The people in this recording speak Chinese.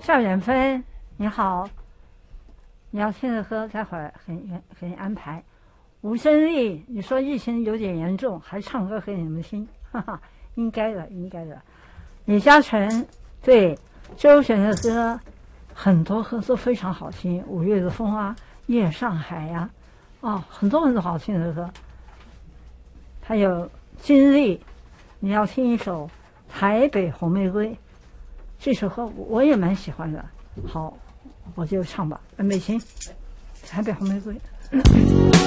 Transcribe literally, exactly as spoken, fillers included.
邵远芬，你好，你要听的歌，待会儿给你给你安排。吴珍丽，你说疫情有点严重，还唱歌给你们听，哈哈，应该的，应该的。李嘉诚，对，周璇的歌很多歌都非常好听，《五月的风》啊，《夜上海》呀，哦，很多很多好听的歌。还有金丽，你要听一首《台北红玫瑰》，这首歌我也蛮喜欢的。好，我就唱吧。美琴，《台北红玫瑰》。